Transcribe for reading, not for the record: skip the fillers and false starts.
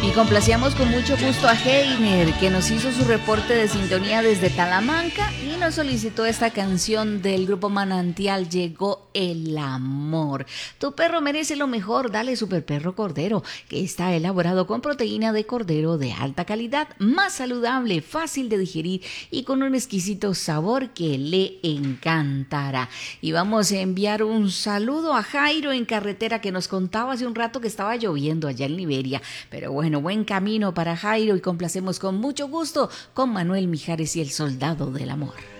Y complacíamos con mucho gusto a Heiner, que nos hizo su reporte de sintonía desde Talamanca y nos solicitó esta canción del grupo Manantial, Llegó el Amor. Tu perro merece lo mejor, dale Super Perro Cordero, que está elaborado con proteína de cordero de alta calidad, más saludable, fácil de digerir y con un exquisito sabor que le encantará. Y vamos a enviar un saludo a Jairo en carretera, que nos contaba hace un rato que estaba lloviendo allá en Liberia, pero bueno, buen camino para Jairo y complacemos con mucho gusto con Manuel Mijares y el Soldado del Amor.